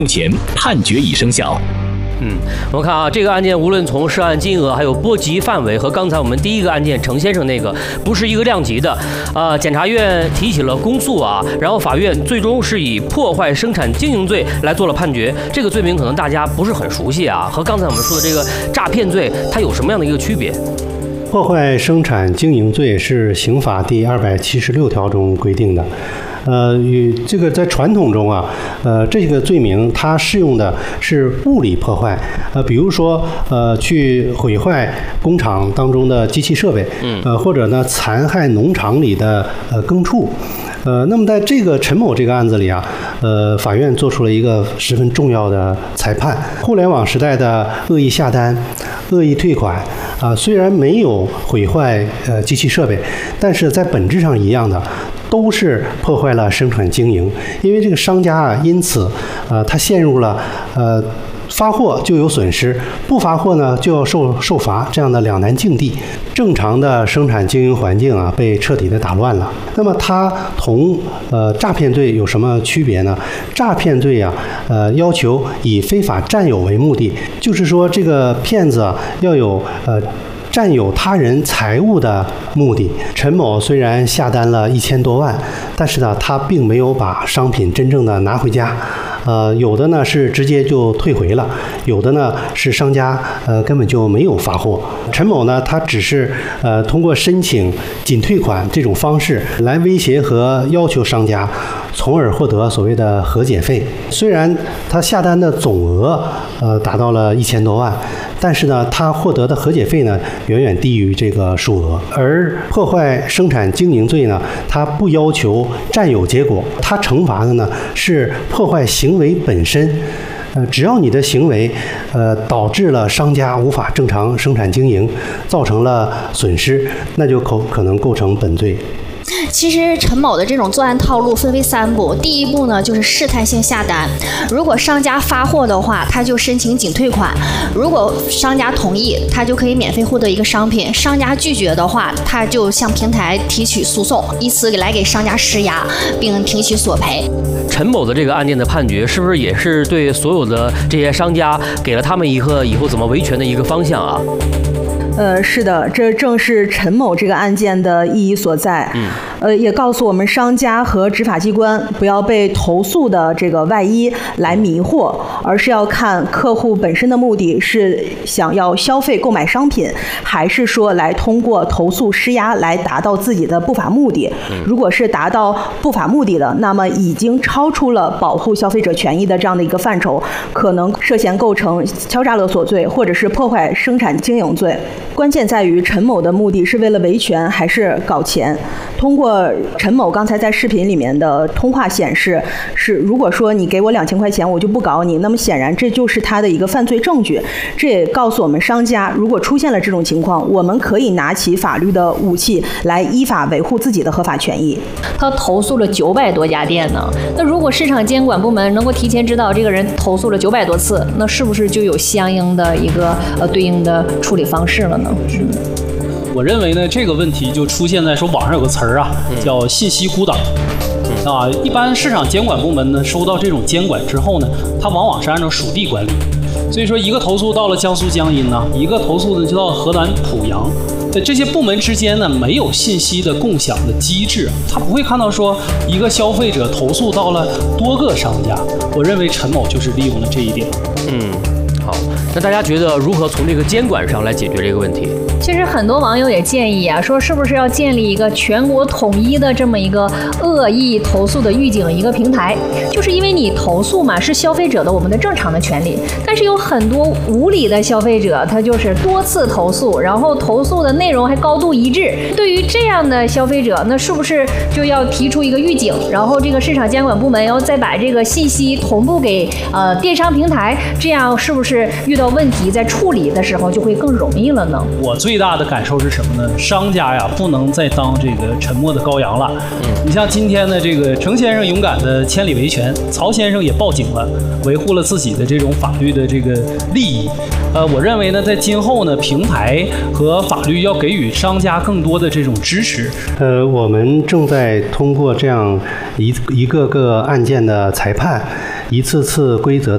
目前判决已生效。 我们看啊，这个案件无论从涉案金额还有波及范围，和刚才我们第一个案件程先生那个不是一个量级的。检察院提起了公诉啊，然后法院最终是以破坏生产经营罪来做了判决。这个罪名可能大家不是很熟悉啊，和刚才我们说的这个诈骗罪它有什么样的一个区别？ 破坏生产经营罪是刑法第276条中规定的。与这个在传统中啊，这个罪名它适用的是物理破坏，比如说去毁坏工厂当中的机器设备，或者呢残害农场里的牲畜。那么在这个陈某这个案子里啊，法院做出了一个十分重要的裁判：互联网时代的恶意下单、恶意退款虽然没有毁坏机器设备，但是在本质上一样的。都是破坏了生产经营，因为这个商家啊，因此他陷入了发货就有损失，不发货呢就要受罚这样的两难境地，正常的生产经营环境啊被彻底的打乱了。那么它同诈骗罪有什么区别呢？诈骗罪啊，要求以非法占有为目的，就是说这个骗子啊要有占有他人财物的目的。陈某虽然下单了1000多万，但是呢，他并没有把商品真正的拿回家。有的呢是直接就退回了，有的呢是商家根本就没有发货。陈某呢，他只是通过申请仅退款这种方式来威胁和要求商家，从而获得所谓的和解费。虽然他下单的总额达到了1000多万，但是呢，他获得的和解费呢远远低于这个数额。而破坏生产经营罪呢，它不要求占有结果，它惩罚的呢是破坏行为本身。只要你的行为导致了商家无法正常生产经营，造成了损失，那就可能构成本罪。 其实陈某的这种作案套路分为3步，第一步呢就是试探性下单，如果商家发货的话，他就申请仅退款，如果商家同意，他就可以免费获得一个商品，商家拒绝的话，他就向平台提起诉讼，以此来给商家施压，并听取索赔。 陈某的这个案件的判决是不是也是对所有的这些商家给了他们一个以后怎么维权的一个方向啊？ 是的，这正是陈某这个案件的意义所在。也告诉我们商家和执法机关不要被投诉的这个外衣来迷惑，而是要看客户本身的目的是想要消费购买商品，还是说来通过投诉施压来达到自己的不法目的。如果是达到不法目的的，那么已经超出了保护消费者权益的这样的一个范畴，可能涉嫌构成敲诈勒索罪或者是破坏生产经营罪。关键在于陈某的目的是为了维权还是搞钱。通过陈某刚才在视频里面的通话显示，是如果说你给我2000块钱我就不搞你，那么显然这就是他的一个犯罪证据。这也告诉我们商家，如果出现了这种情况，我们可以拿起法律的武器来依法维护自己的合法权益。 他投诉了900多家店呢，那如果市场监管部门能够提前知道这个人投诉了900多次，那是不是就有相应的一个对应的处理方式了呢？ 我认为呢，这个问题就出现在说网上有个词儿啊，叫信息孤岛。一般市场监管部门呢，收到这种监管之后呢，它往往是按照属地管理。所以说，一个投诉到了江苏江阴呢，一个投诉呢就到河南濮阳。这些部门之间呢，没有信息的共享的机制，他不会看到说一个消费者投诉到了多个商家。我认为陈某就是利用了这一点。 好，那大家觉得如何从这个监管上来解决这个问题？ 其实很多网友也建议啊，说是不是要建立一个全国统一的这么一个恶意投诉的预警一个平台？就是因为你投诉嘛，是消费者的我们的正常的权利，但是有很多无理的消费者，他就是多次投诉，然后投诉的内容还高度一致。对于这样的消费者，那是不是就要提出一个预警，然后这个市场监管部门要再把这个信息同步给电商平台，这样是不是遇到问题在处理的时候就会更容易了呢？ 我最大的感受是什么呢？商家呀，不能再当这个沉默的羔羊了。你像今天的这个程先生勇敢的千里维权，曹先生也报警了，维护了自己的这种法律的这个利益。我认为呢，在今后呢，平台和法律要给予商家更多的这种支持。 我们正在通过这样一个个案件的裁判，一次次规则的